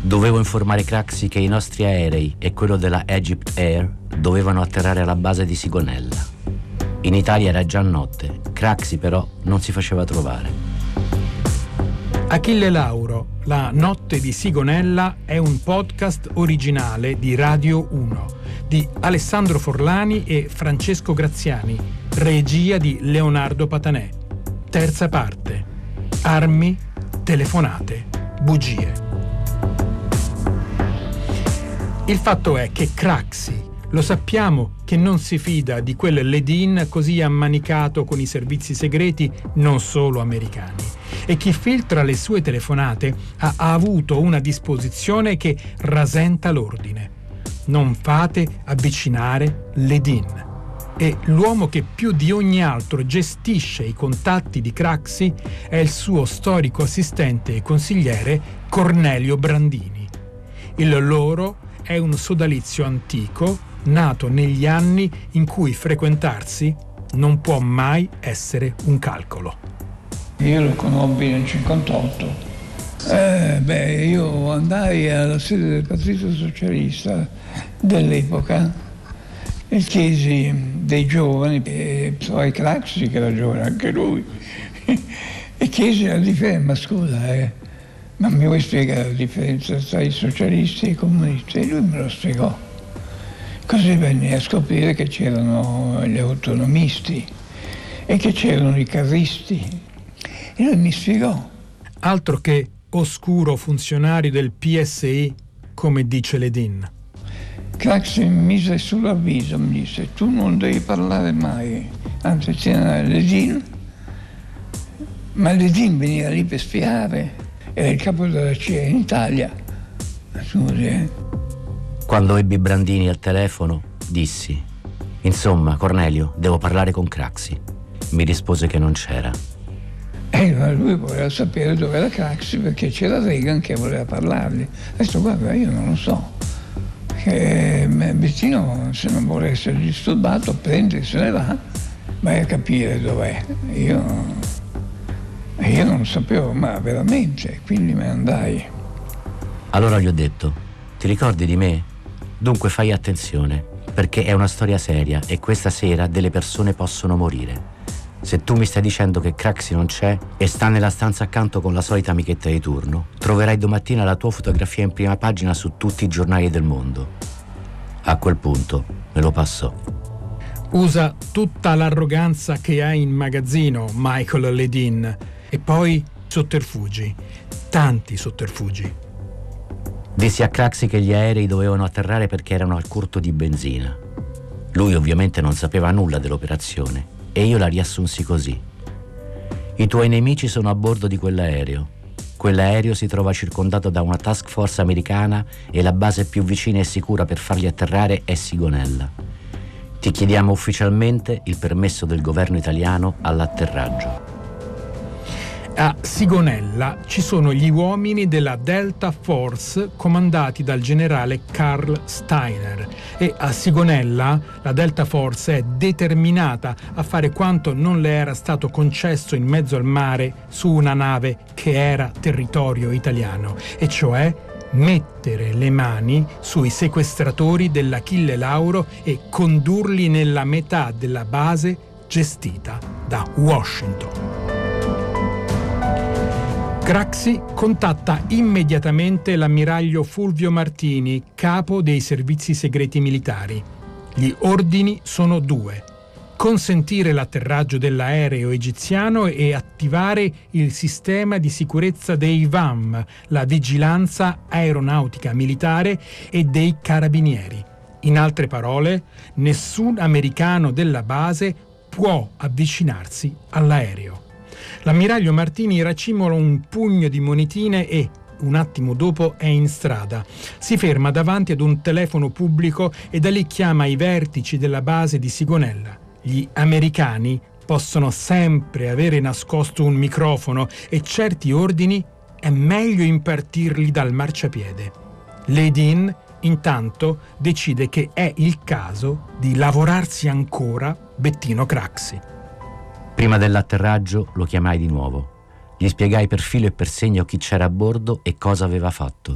Dovevo informare Craxi che i nostri aerei e quello della Egypt Air dovevano atterrare alla base di Sigonella. In Italia era già notte, Craxi però non si faceva trovare. Achille Lauro, La notte di Sigonella è un podcast originale di Radio 1 di Alessandro Forlani e Francesco Graziani, regia di Leonardo Patanè. Terza parte: armi, telefonate, bugie. Il fatto è che Craxi, lo sappiamo che non si fida di quel Ledin così ammanicato con i servizi segreti non solo americani, e chi filtra le sue telefonate ha avuto una disposizione che rasenta l'ordine: non fate avvicinare Ledin. E l'uomo che più di ogni altro gestisce i contatti di Craxi è il suo storico assistente e consigliere Cornelio Brandini. Il loro è un sodalizio antico, nato negli anni in cui frequentarsi non può mai essere un calcolo. Io lo conobbi nel 1958. Io andai alla sede del Partito Socialista dell'epoca e chiesi dei giovani, e trovai Craxi che era giovane anche lui, e chiesi la differenza, ma scusa, ma mi vuoi spiegare la differenza tra i socialisti e i comunisti? E lui me lo spiegò. Così venni a scoprire che c'erano gli autonomisti e che c'erano i carristi. E lui mi spiegò. Altro che oscuro funzionario del PSI, come dice Ledin. Craxi mi mise sull'avviso, mi disse: tu non devi parlare mai, anzi c'era Ledin, ma Ledin veniva lì per spiare. Era il capo della CIA in Italia. Scusi. Quando ebbi Brandini al telefono, dissi: insomma, Cornelio, devo parlare con Craxi. Mi rispose che non c'era. Ma lui voleva sapere dove era Craxi perché c'era Reagan che voleva parlargli. Adesso guarda, io non lo so. Che Bettino, se non vuole essere disturbato, prende, se ne va, vai a capire dov'è. Io non lo sapevo, ma veramente, quindi me ne andai. Allora gli ho detto: ti ricordi di me? Dunque fai attenzione, perché è una storia seria e questa sera delle persone possono morire. Se tu mi stai dicendo che Craxi non c'è e sta nella stanza accanto con la solita amichetta di turno, troverai domattina la tua fotografia in prima pagina su tutti i giornali del mondo. A quel punto me lo passò. Usa tutta l'arroganza che ha in magazzino Michael Ledin. E poi sotterfugi, tanti sotterfugi. Dissi a Craxi che gli aerei dovevano atterrare perché erano al corto di benzina. Lui ovviamente non sapeva nulla dell'operazione e io la riassunsi così: i tuoi nemici sono a bordo di quell'aereo. Quell'aereo si trova circondato da una task force americana e la base più vicina e sicura per farli atterrare è Sigonella. Ti chiediamo ufficialmente il permesso del governo italiano all'atterraggio. A Sigonella ci sono gli uomini della Delta Force comandati dal generale Karl Steiner, e a Sigonella la Delta Force è determinata a fare quanto non le era stato concesso in mezzo al mare su una nave che era territorio italiano, e cioè mettere le mani sui sequestratori dell'Achille Lauro e condurli nella metà della base gestita da Washington. Craxi contatta immediatamente l'ammiraglio Fulvio Martini, capo dei servizi segreti militari. Gli ordini sono due: consentire l'atterraggio dell'aereo egiziano e attivare il sistema di sicurezza dei VAM, la vigilanza aeronautica militare, e dei carabinieri. In altre parole, nessun americano della base può avvicinarsi all'aereo. L'ammiraglio Martini racimola un pugno di monetine e, un attimo dopo, è in strada. Si ferma davanti ad un telefono pubblico e da lì chiama i vertici della base di Sigonella. Gli americani possono sempre avere nascosto un microfono e certi ordini è meglio impartirli dal marciapiede. Ledin, intanto, decide che è il caso di lavorarsi ancora Bettino Craxi. Prima dell'atterraggio lo chiamai di nuovo. Gli spiegai per filo e per segno chi c'era a bordo e cosa aveva fatto.